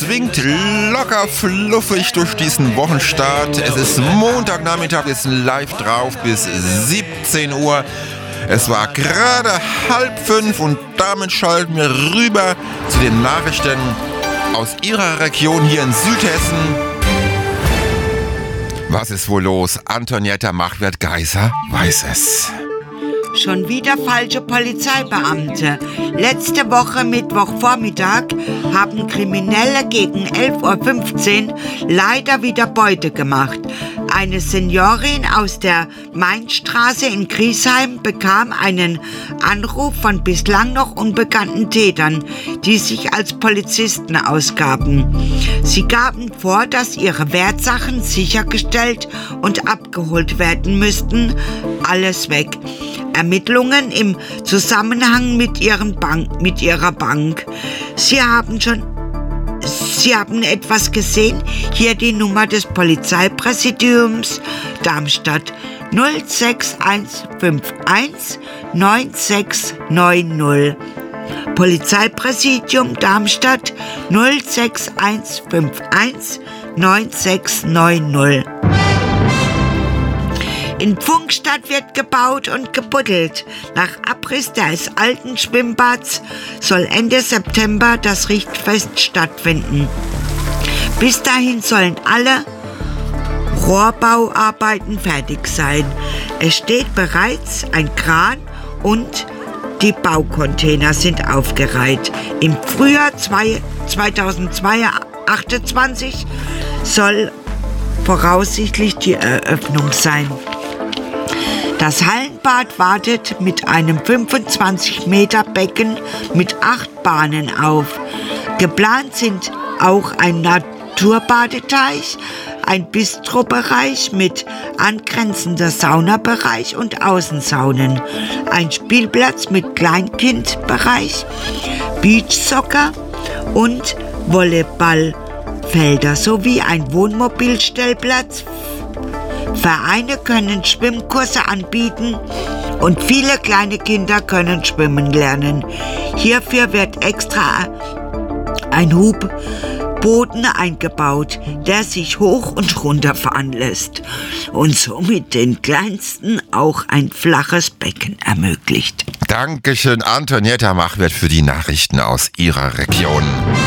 schwingt locker fluffig durch diesen Wochenstart. Es ist Montagnachmittag, wir sind live drauf bis 17 Uhr. Es war gerade 4:30 und damit schalten wir rüber zu den Nachrichten aus Ihrer Region hier in Südhessen. Was ist wohl los? Antonietta Machwert-Geiser weiß es. Schon wieder falsche Polizeibeamte. Letzte Woche Mittwochvormittag haben Kriminelle gegen 11:15 Uhr leider wieder Beute gemacht. Eine Seniorin aus der Mainstraße in Griesheim bekam einen Anruf von bislang noch unbekannten Tätern, die sich als Polizisten ausgaben. Sie gaben vor, dass ihre Wertsachen sichergestellt und abgeholt werden müssten. Alles weg. Ermittlungen im Zusammenhang mit ihrer Bank. Sie haben etwas gesehen? Hier die Nummer des Polizeipräsidiums Darmstadt 06151 9690. Polizeipräsidium Darmstadt 06151 9690. In Pfungstadt wird gebaut und gebuddelt. Nach Abriss des alten Schwimmbads soll Ende September das Richtfest stattfinden. Bis dahin sollen alle Rohrbauarbeiten fertig sein. Es steht bereits ein Kran und die Baucontainer sind aufgereiht. Im Frühjahr 2028 soll voraussichtlich die Eröffnung sein. Das Hallenbad wartet mit einem 25 Meter Becken mit 8 Bahnen auf. Geplant sind auch ein Naturbadeteich, ein Bistrobereich mit angrenzender Saunabereich und Außensaunen, ein Spielplatz mit Kleinkindbereich, Beachsoccer und Volleyballfelder sowie ein Wohnmobilstellplatz. Vereine können Schwimmkurse anbieten und viele kleine Kinder können schwimmen lernen. Hierfür wird extra ein Hubboden eingebaut, der sich hoch und runter fahren lässt und somit den Kleinsten auch ein flaches Becken ermöglicht. Dankeschön, Antonietta Machwert, für die Nachrichten aus Ihrer Region.